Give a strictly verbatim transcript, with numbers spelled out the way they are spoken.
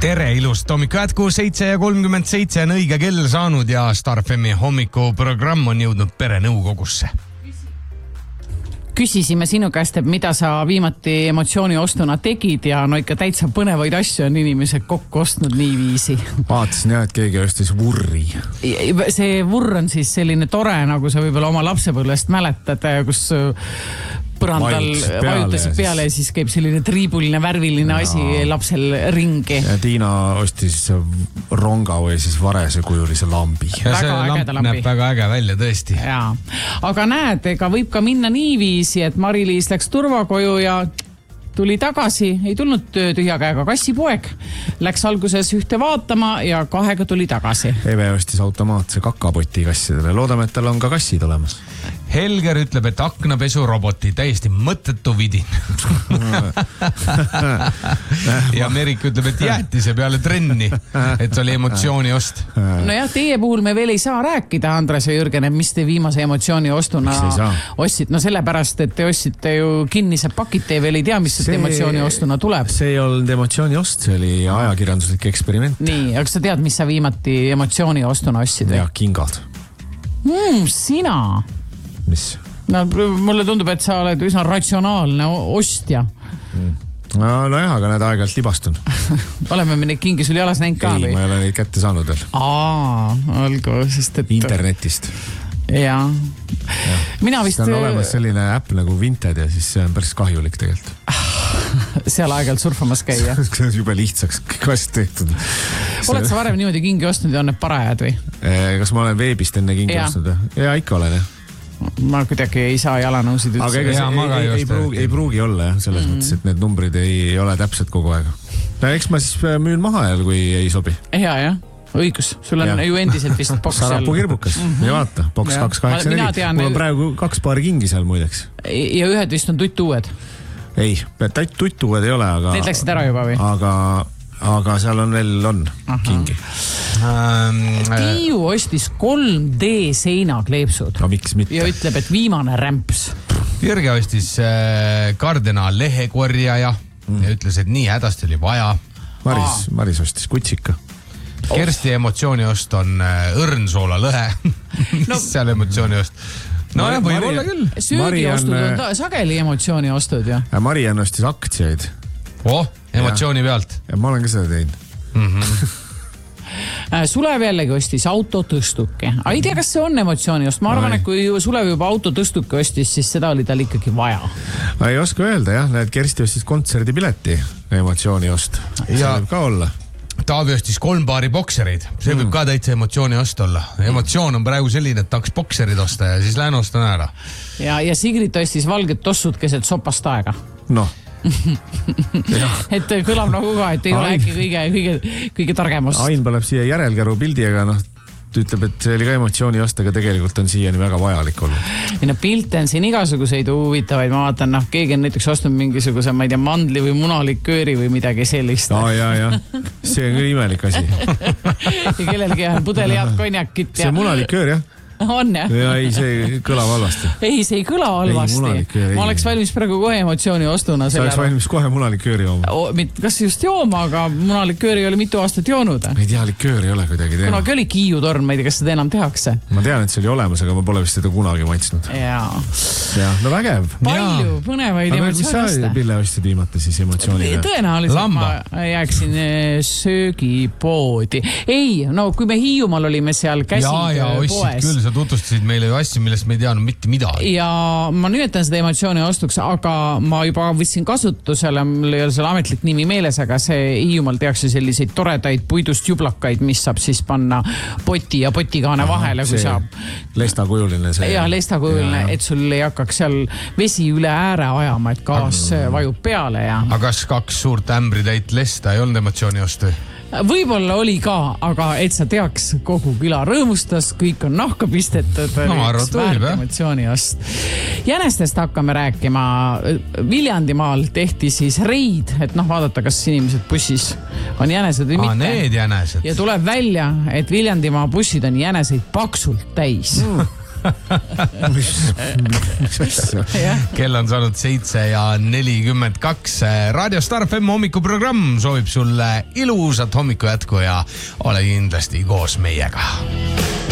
Tere, ilust hommiku jätku, seitse ja kolmkümmend seitse on õige kell saanud ja Star F M-i hommikuprogramm on jõudnud perenõukogusse. Küsisime sinu käest, et mida sa viimati emotsiooni ostuna tegid ja no ikka täitsa põnevaid asju on inimesed kokku ostnud nii viisi. Vaatasin jah, et keegi ostis vurri. See vurr on siis selline tore, nagu sa võib-olla oma lapsepõlvest mäletad, kus põrandal vajutasid peale ja siis käib selline triibuline, värviline asi lapsel ringi. Ja Tiina ostis ronga või siis varese kujulise lambi. Ja see lamp näeb väga äge välja, tõesti. Jaa. Aga näed, ega võib ka minna nii viisi, et Mari-Liis läks turvakoju ja tuli tagasi, ei tulnud tühja käega kassipoeg. Läks alguses ühte vaatama ja kahega tuli tagasi. Eve ostis automaatse kakapoti kassidele. Loodame, et tal on ka kassid olemas. Helger ütleb, et aknapesuroboti täiesti mõttetu vidin. Ja Merik ütleb, et jäätise peale trenni, et oli emotsiooni ost. No jah, teie puhul me veel ei saa rääkida, Andres ja Jürgen, et mis te viimase emotsiooni ostuna ostsite. No sellepärast, et te ostsite ju kinnised pakid, te veel ei tea, mis see emotsiooni ostuna tuleb. See ei olnud emotsiooni ost, see oli ajakirjanduslik eksperiment. Nii, aga sa tead, mis sa viimati emotsiooni ostuna ostsid? Ja kingad. Mm, sina? Mis? No, mulle tundub, et sa oled üsna ratsionaalne ostja. Mm. No, no jah, aga need aeg-ajalt libastun. Oleme me neid kingi sul jalas näinud ka? Ei, või? ma ei ole neid kätte saanud veel. Aa, olgu, sest et... Internetist. Ja. ja. Mina vist... See on olemas selline äpp nagu Vinted ja siis see on päris kahjulik tegelikult. Seal aeg-ajalt surfamas käia. See on jube lihtsaks kõik asjad tehtud. Oled sa varem niimoodi kingi ostnud ja on need parajad või? Kas ma olen veebist enne kingi ja. ostnud? Ja ikka olen, jah. Ma kuidagi ei saa jalanõusid üldse. Aga ega see ei, ei, ei, pruugi, ei pruugi olla, jah, selles mm. mõttes, et need numbrid ei ole täpselt kogu aeg. No, eks ma siis müün maha jälle, kui ei sobi. Hea, jah. Õigus. Sul on ja. ju endiselt vist boks seal. Sarapu kirbukas. Mm -hmm. Ja vaata, boks kaks kaheksa neli. Mul on praegu kaks paari kingi seal muideks. Ja ühed vist on tuttuued? Ei, tuttuued ei ole, aga... Need läksid ära juba või? Aga... Aga seal on veel on Aha. kingi. Ähm, Tiiu ostis kolm D seinakleepsud. No miks mitte? Ja ütleb, et viimane rämps. Jürge ostis äh, kardinaal lehekorjaja mm. ja ütles, et nii hädasti oli vaja. Maris, Maris ostis kutsika. Kersti emotsiooni ost on äh, õrnsoola lõhe. Mis no. seal emotsiooni ost? No jah, võib olla küll. Söögiostud on ta, sageli emotsiooni ostud, jah. Mariann ostis aktsiaid. Oh, emotsiooni ja. pealt. Ja ma olen ka seda teinud. Mm -hmm. Sulev jällegi ostis autotõstuke. Aga ei tea, kas see on emotsiooni ost. Ma arvan, Ai. et kui Sulev juba autotõstuke ostis, siis seda oli tal ikkagi vaja. Ma ei oska öelda, jah. Näed, Kersti ostis kontserdipileti emotsiooni ost. See ja võib ka olla. Taavi ostis kolm paari boksereid. See mm. võib ka täitsa emotsiooni ost olla. Emotsioon on praegu selline, et tahaks bokserid osta ja siis lähen ostan ära. Ja, ja Sigrid ostis valged tossud keset sopast aega. Noh. et kõlab nagu ka, et ei Ain. ole äkki kõige, kõige, kõige targem ost. Ain paneb siia järelkäru pildi, aga noh, ütleb, et see oli ka emotsiooni ost, aga tegelikult on siiani väga vajalik olnud. Ja no pilte on siin igasuguseid huvitavaid, ma vaatan, noh, keegi on näiteks ostnud mingisuguse, ma ei tea, mandli või munalikööri või midagi sellist. Aa, ja, ja. See on küll imelik asi. ja kellelgi on pudeli head konjakit. See on munaliköör, jah. On, jah? Ja ei, see kõlab halvasti. Ei, see ei kõla halvasti. Ei, ma oleks valmis praegu kohe emotsiooni ostuna. Sa oleks valmis kohe munalikööri jooma. O, kas just jooma, aga munalikööri oli mitu aastat joonud. Ei tea, likööri ei ole kuidagi teema. Kunagi oli kiiutorn, ma ei tea, kas seda enam tehakse. Ma tean, et see oli olemas, aga ma pole vist seda kunagi maitsnud. Jaa. Ja, no vägev. Palju ja. põnevaid emotsiooniste. Mis sa pille ostsid viimati siis emotsioonile? Tõenäoliselt Lamba. ma jääksin söögipoodi. Ei, no kui me Hiiumaal olime seal käsid ja, ja, poes. Küll, sa tutvustasid meile asju, millest me ei teadnud mitte midagi. Ja ma nimetan seda emotsiooni ostuks, aga ma juba võtsin kasutusele, mul ei ole selle ametlik nimi meeles, aga see Hiiumaal tehakse selliseid toredaid puidust jublakaid, mis saab siis panna poti ja potikaane vahele, kui saab. Lestakujuline see. Ja, lestakujuline, et sul ei hakkaks seal vesi üle ääre ajama, et gaas vajub peale. Ja. Aga kas kaks suurt ämbritäit lesta ei olnud emotsiooni ostu? Võib-olla oli ka, aga et sa teaks, kogu küla rõõmustas, kõik on nahka pistetud. No ma arvan, et emotsiooni ost. Jänestest hakkame rääkima. Viljandimaal tehti siis reid, et noh, vaadata, kas inimesed bussis on jänesed või mitte. Need jänesed. Ja tuleb välja, et Viljandimaa bussid on jäneseid paksult täis. Mm. kell on saanud seitse ja nelikümmend kaks. Raadio Star F M hommikuprogramm soovib sulle ilusat hommiku jätku ja ole kindlasti koos meiega.